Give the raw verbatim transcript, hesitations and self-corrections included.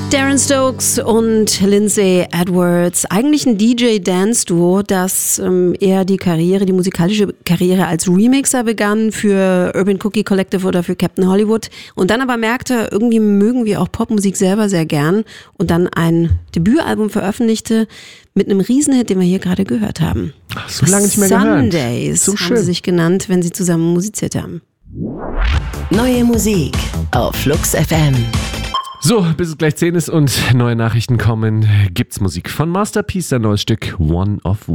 Darren Stokes und Lindsay Edwards, eigentlich ein D J-Dance-Duo, das ähm, eher die Karriere, die musikalische Karriere als Remixer begann für Urban Cookie Collective oder für Captain Hollywood und dann aber merkte, irgendwie mögen wir auch Popmusik selber sehr gern und dann ein Debütalbum veröffentlichte mit einem Riesenhit, den wir hier gerade gehört haben. Ach, so lange nicht mehr gehört. Sundays so haben schön. sie sich genannt, wenn sie zusammen musiziert haben. Neue Musik auf Flux F M. So, bis es gleich zehn ist und neue Nachrichten kommen, gibt's Musik von Masterpiece, sein neues Stück One of One.